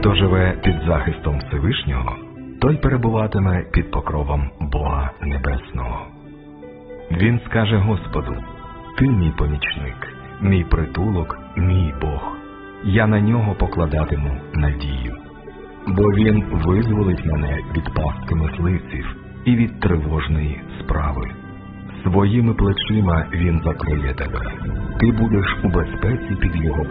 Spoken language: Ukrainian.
Хто живе під захистом Всевишнього, той перебуватиме під покровом Бога Небесного. Він скаже Господу: «Ти мій помічник, мій притулок, мій Бог. Я на нього покладатиму надію. Бо він визволить мене від пастки мисливців і від тривожної справи. Своїми плечима він закриє тебе. Ти будеш у безпеці під його